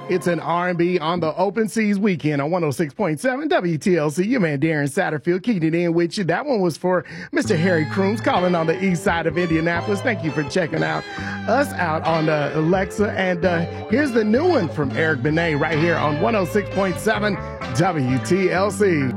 It's an R&B on the Open Seas weekend on 106.7 WTLC. Your man Darren Satterfield keyed it in with you. That one was for Mr. Harry Crooms calling on the east side of Indianapolis. Thank you for checking us out on Alexa. And here's the new one from Eric Benet right here on 106.7 WTLC.